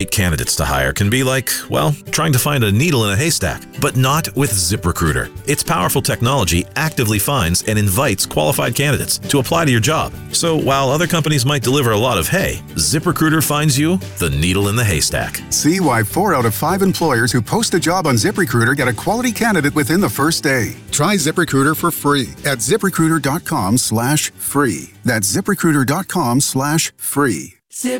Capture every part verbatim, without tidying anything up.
right candidates to hire can be like, well, trying to find a needle in a haystack. But not with ZipRecruiter. Its powerful technology actively finds and invites qualified candidates to apply to your job. So while other companies might deliver a lot of hay, ZipRecruiter finds you the needle in the haystack. See why four out of five employers who post a job on ZipRecruiter get a quality candidate within the first day. Try ZipRecruiter for free at ZipRecruiter.com slash free. That's ZipRecruiter.com slash free.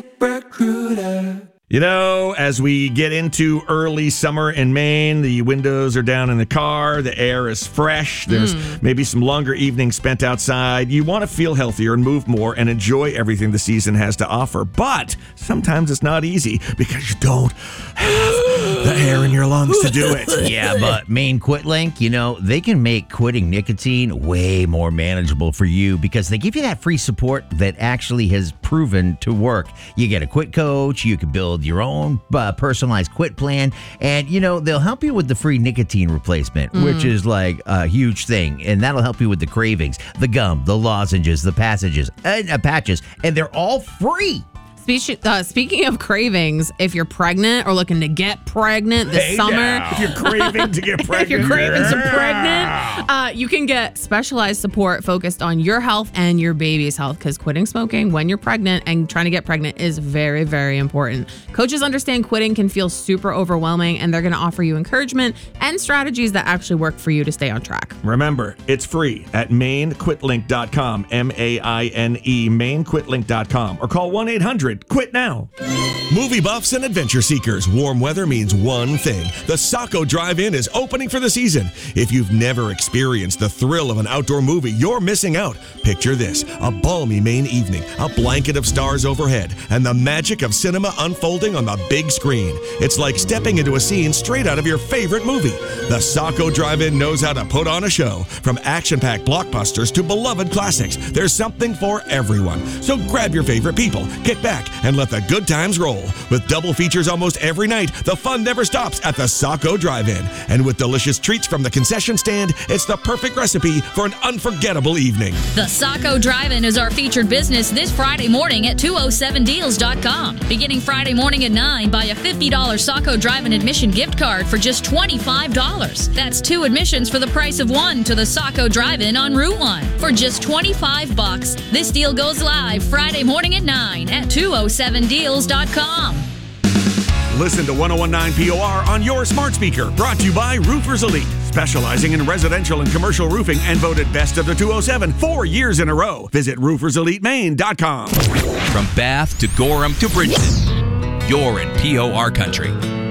ZipRecruiter. You know, as we get into early summer in Maine, the windows are down in the car, the air is fresh, there's mm. maybe some longer evenings spent outside. You want to feel healthier and move more and enjoy everything the season has to offer. But sometimes it's not easy because you don't have the air in your lungs to do it. Yeah, but Maine QuitLink, you know, they can make quitting nicotine way more manageable for you because they give you that free support that actually has proven to work. You get a quit coach, you can build your own uh, personalized quit plan, and you know they'll help you with the free nicotine replacement, mm. which is like a huge thing, and that'll help you with the cravings, the gum, the lozenges, the passages, and uh, patches, and they're all free. Speech, uh, speaking of cravings, if you're pregnant or looking to get pregnant this hey summer, now. if you're craving to get pregnant, if you're craving yeah. some pregnant, uh, you can get specialized support focused on your health and your baby's health. Because quitting smoking when you're pregnant and trying to get pregnant is very, very important. Coaches understand quitting can feel super overwhelming, and they're going to offer you encouragement and strategies that actually work for you to stay on track. Remember, it's free at Maine Quit Link dot com, M A I N E, Maine Quit Link dot com, or call one eight hundred quit now. Movie buffs and adventure seekers, warm weather means one thing. The Saco Drive-In is opening for the season. If you've never experienced the thrill of an outdoor movie, you're missing out. Picture this, a balmy Maine evening, a blanket of stars overhead, and the magic of cinema unfolding on the big screen. It's like stepping into a scene straight out of your favorite movie. The Saco Drive-In knows how to put on a show. From action-packed blockbusters to beloved classics, there's something for everyone. So grab your favorite people, kick back, and let the good times roll. With double features almost every night, the fun never stops at the Saco Drive-In. And with delicious treats from the concession stand, it's the perfect recipe for an unforgettable evening. The Saco Drive-In is our featured business this Friday morning at two oh seven deals dot com. Beginning Friday morning at nine, buy a fifty dollars Saco Drive-In admission gift card for just twenty-five dollars. That's two admissions for the price of one to the Saco Drive-In on Route one for just twenty-five bucks. This deal goes live Friday morning at nine at two oh seven deals dot com. Listen to one oh one point nine P O R on your smart speaker. Brought to you by Roofers Elite, specializing in residential and commercial roofing and voted best of the two oh seven four years in a row. Visit roofers elite maine dot com. From Bath to Gorham to Bridgeton, you're in P O R country.